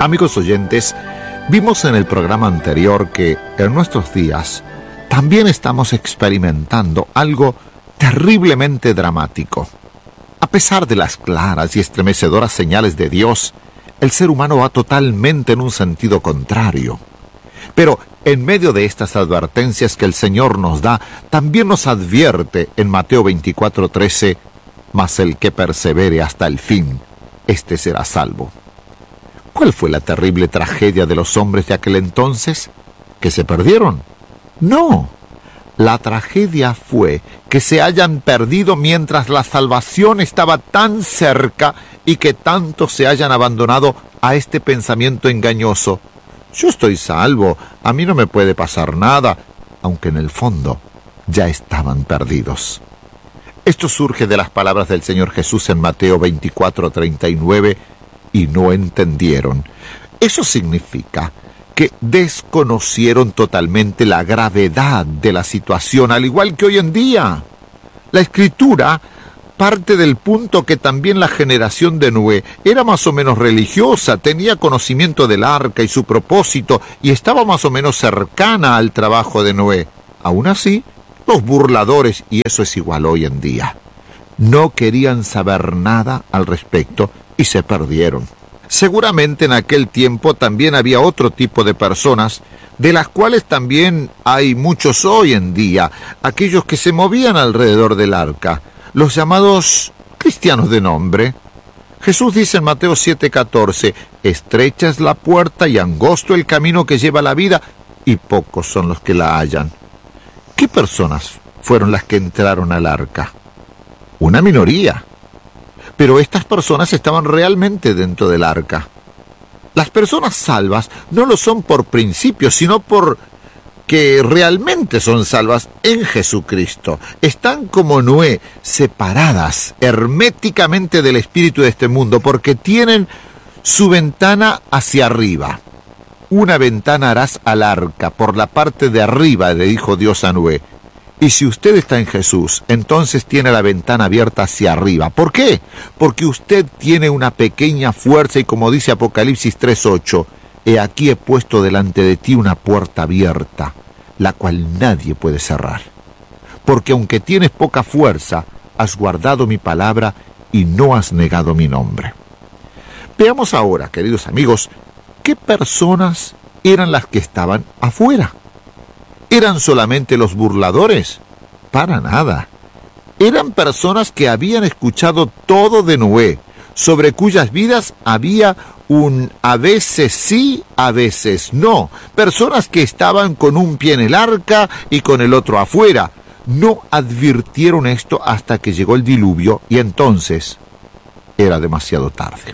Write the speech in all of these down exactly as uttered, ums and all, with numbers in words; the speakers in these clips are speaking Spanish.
Amigos oyentes, vimos en el programa anterior que en nuestros días también estamos experimentando algo terriblemente dramático. A pesar de las claras y estremecedoras señales de Dios, el ser humano va totalmente en un sentido contrario. Pero en medio de estas advertencias que el Señor nos da, también nos advierte en Mateo veinticuatro trece, «Mas el que persevere hasta el fin, éste será salvo». ¿Cuál fue la terrible tragedia de los hombres de aquel entonces? ¿Que se perdieron? No. La tragedia fue que se hayan perdido mientras la salvación estaba tan cerca y que tanto se hayan abandonado a este pensamiento engañoso. Yo estoy salvo, a mí no me puede pasar nada, aunque en el fondo ya estaban perdidos. Esto surge de las palabras del Señor Jesús en Mateo veinticuatro treinta y nueve, y no entendieron. Eso significa que desconocieron totalmente la gravedad de la situación, al igual que hoy en día. La Escritura parte del punto que también la generación de Noé era más o menos religiosa, tenía conocimiento del arca y su propósito, y estaba más o menos cercana al trabajo de Noé. Aún así, los burladores, y eso es igual hoy en día, no querían saber nada al respecto y se perdieron. Seguramente en aquel tiempo también había otro tipo de personas, de las cuales también hay muchos hoy en día, aquellos que se movían alrededor del arca, los llamados cristianos de nombre. Jesús dice en Mateo siete catorce, «Estrecha es la puerta y angosto el camino que lleva a la vida, y pocos son los que la hallan». ¿Qué personas fueron las que entraron al arca? Una minoría. Pero estas personas estaban realmente dentro del arca. Las personas salvas no lo son por principio, sino por que realmente son salvas en Jesucristo. Están como Noé, separadas herméticamente del espíritu de este mundo, porque tienen su ventana hacia arriba. Una ventana harás al arca, por la parte de arriba, le dijo Dios a Noé. Y si usted está en Jesús, entonces tiene la ventana abierta hacia arriba. ¿Por qué? Porque usted tiene una pequeña fuerza y como dice Apocalipsis tres ocho, «He aquí he puesto delante de ti una puerta abierta, la cual nadie puede cerrar. Porque aunque tienes poca fuerza, has guardado mi palabra y no has negado mi nombre». Veamos ahora, queridos amigos, ¿qué personas eran las que estaban afuera? ¿Eran solamente los burladores? Para nada. Eran personas que habían escuchado todo de Noé, sobre cuyas vidas había un a veces sí, a veces no. Personas que estaban con un pie en el arca y con el otro afuera. No advirtieron esto hasta que llegó el diluvio y entonces era demasiado tarde.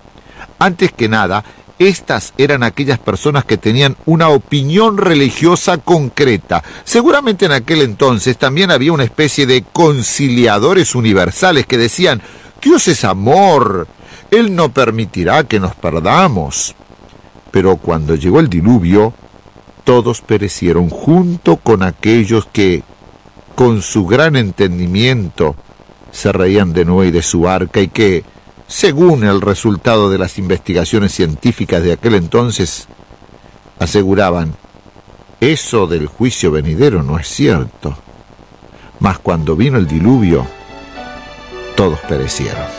Antes que nada, estas eran aquellas personas que tenían una opinión religiosa concreta. Seguramente en aquel entonces también había una especie de conciliadores universales que decían, Dios es amor, Él no permitirá que nos perdamos. Pero cuando llegó el diluvio, todos perecieron junto con aquellos que, con su gran entendimiento, se reían de Noé y de su arca y que, según el resultado de las investigaciones científicas de aquel entonces, aseguraban, eso del juicio venidero no es cierto. Mas cuando vino el diluvio, todos perecieron.